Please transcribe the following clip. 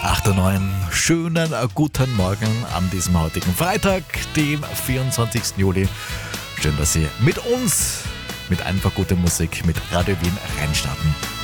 8:09. Schönen guten Morgen an diesem heutigen Freitag, dem 24. Juli. Schön, dass Sie mit uns, mit einfach guter Musik, mit Radio Wien reinstarten.